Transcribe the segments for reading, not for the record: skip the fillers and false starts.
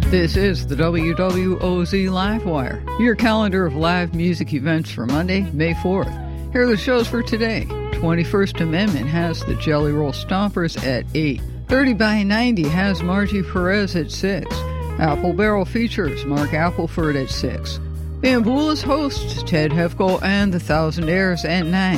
This is the WWOZ Livewire, your calendar of live music events for Monday, May 4th. Here are the shows for today. 21st Amendment has the Jelly Roll Stompers at 8. 30 by 90 has Margie Perez at 6. Apple Barrel features Mark Appleford at 6. Bamboula's hosts Ted Hefko and the Thousand Airs at 9.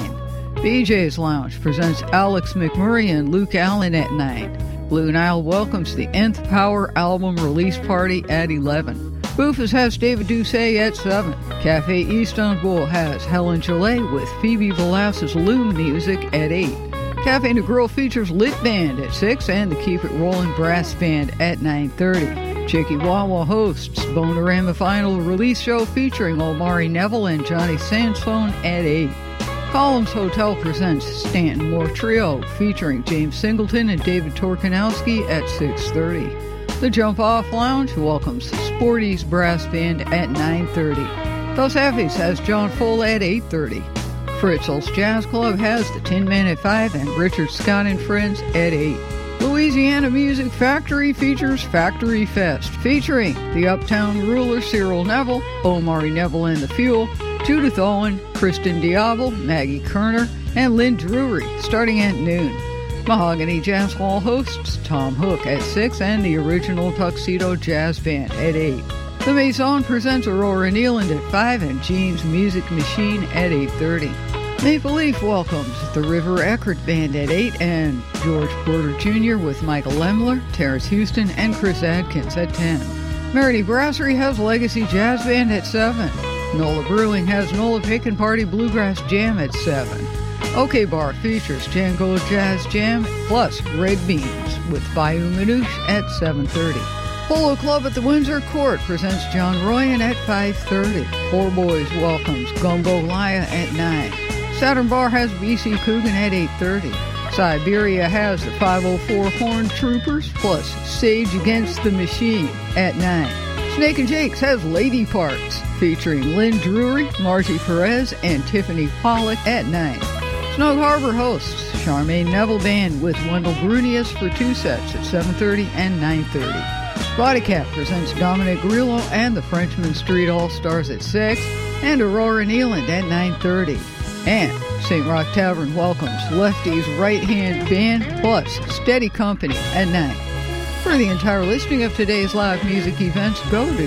BJ's Lounge presents Alex McMurray and Luke Allen at 9. Blue Nile welcomes the Nth Power album release party at 11. Bufus has David Doucet at 7. Cafe Istanbul has Helen Gillet with Phoebe Velasquez Loom music at 8. Cafe Negril features Lit Band at 6 and the Keep It Rollin' Brass Band at 9:30. Chicky Wawa hosts Bonerama Vinyl Release Show featuring Omari Neville and Johnny Sansone at 8. Columns Hotel presents Stanton Moore Trio featuring James Singleton and David Torkanowski at 6:30. The Jump Off Lounge welcomes Sporty's Brass Band at 9:30. Dos Jefes has John Full at 8:30. Fritzl's Jazz Club has the Tin Man at 5 and Richard Scott and Friends at 8. Louisiana Music Factory features Factory Fest featuring the Uptown Ruler Cyril Neville, Omari Neville and the Fuel, Judith Owen, Kristen Diablo, Maggie Kerner, and Lynn Drury, starting at noon. Mahogany Jazz Hall hosts Tom Hook at 6 and the Original Tuxedo Jazz Band at 8. The Maison presents Aurora Nealand at 5 and Gene's Music Machine at 8:30. Maple Leaf welcomes the River Eckert Band at 8 and George Porter Jr. with Michael Lemler, Terrence Houston, and Chris Adkins at 10. Merity Brasserie has Legacy Jazz Band at 7. Nola Brewing has Nola Pick and Party Bluegrass Jam at 7. OK Bar features Django Jazz Jam plus Red Beans with Bayou Manouche at 7:30. Polo Club at the Windsor Court presents John Royan at 5:30. Four Boys welcomes Gumbo Laya at 9. Saturn Bar has BC Coogan at 8:30. Siberia has the 504 Horn Troopers plus Sage Against the Machine at 9. Snake and Jake's has Lady Parts featuring Lynn Drury, Margie Perez, and Tiffany Pollock at 9. Snug Harbor hosts Charmaine Neville Band with Wendell Brunius for 2 sets at 7:30 and 9:30. Bodycat presents Dominic Grillo and the Frenchman Street All-Stars at 6 and Aurora Nealand at 9:30. And St. Rock Tavern welcomes Lefty's Right Hand Band plus Steady Company at 9. For the entire listing of today's live music events, go to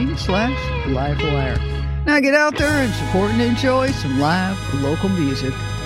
wwoz.org/livewire. Now get out there and support and enjoy some live local music.